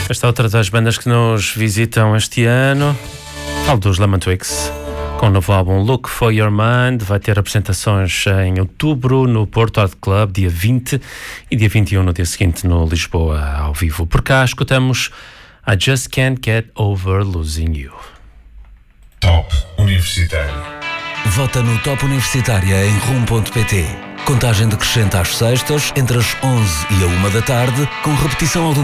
Esta é outra das bandas que nos visitam este ano. Falo dos Lemon Twigs, com o novo álbum Look for Your Mind. Vai ter apresentações em outubro no Porto Art Club, dia 20, e dia 21 no dia seguinte no Lisboa ao vivo. Por cá escutamos I Just Can't Get Over Losing You. Top Universitário. Vota no Top Universitária em rum.pt. Contagem decrescente às sextas, entre as 11 e a 1 da tarde, com repetição ao